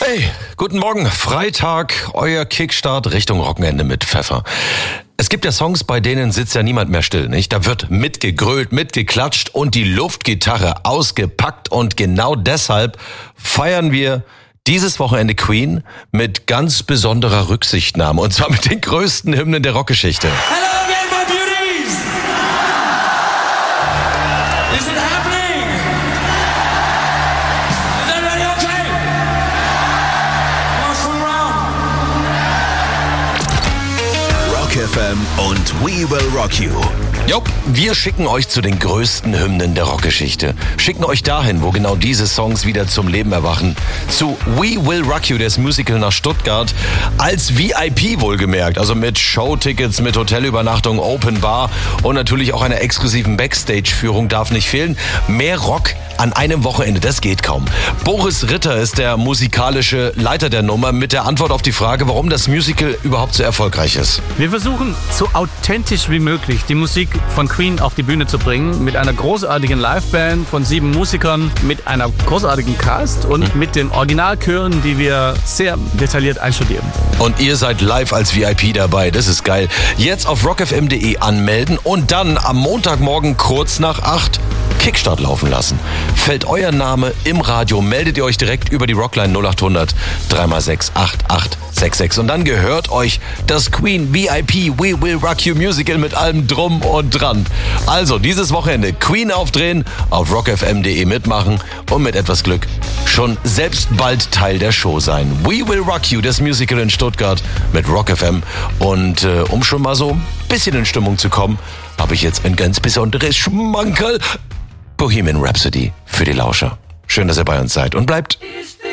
Hey, guten Morgen, Freitag, euer Kickstart Richtung Wochenende mit Pfeffer. Es gibt ja Songs, bei denen sitzt ja niemand mehr still, nicht? Da wird mitgegrölt, mitgeklatscht und die Luftgitarre ausgepackt und genau deshalb feiern wir dieses Wochenende Queen mit ganz besonderer Rücksichtnahme und zwar mit den größten Hymnen der Rockgeschichte. Hello again, my beauties! Is it happening? Is everybody okay? One full round. Rock FM und We Will Rock You. Jupp, wir schicken euch zu den größten Hymnen der Rockgeschichte. Schicken euch dahin, wo genau diese Songs wieder zum Leben erwachen. Zu We Will Rock You, das Musical nach Stuttgart. Als VIP wohlgemerkt, also mit Showtickets, mit Hotelübernachtung, Open Bar und natürlich auch einer exklusiven Backstage-Führung darf nicht fehlen. Mehr Rock an einem Wochenende, das geht kaum. Boris Ritter ist der musikalische Leiter der Nummer mit der Antwort auf die Frage, warum das Musical überhaupt so erfolgreich ist. Wir versuchen, so authentisch wie möglich die Musik von Queen auf die Bühne zu bringen, mit einer großartigen Liveband von 7 Musikern, mit einer großartigen Cast und mit den Originalchören, die wir sehr detailliert einstudieren. Und ihr seid live als VIP dabei, das ist geil. Jetzt auf rockfm.de anmelden und dann am Montagmorgen kurz nach 8 Kickstart laufen lassen. Fällt euer Name im Radio, meldet ihr euch direkt über die Rockline 0800 3x6 8866 und dann gehört euch das Queen VIP We Will Rock You Musical mit allem drum und dran. Also dieses Wochenende Queen aufdrehen, auf rockfm.de mitmachen und mit etwas Glück schon selbst bald Teil der Show sein. We Will Rock You, das Musical in Stuttgart mit Rock FM. Und um schon mal so ein bisschen in Stimmung zu kommen, habe ich jetzt ein ganz besonderes Schmankerl. Bohemian Rhapsody für die Lauscher. Schön, dass ihr bei uns seid und bleibt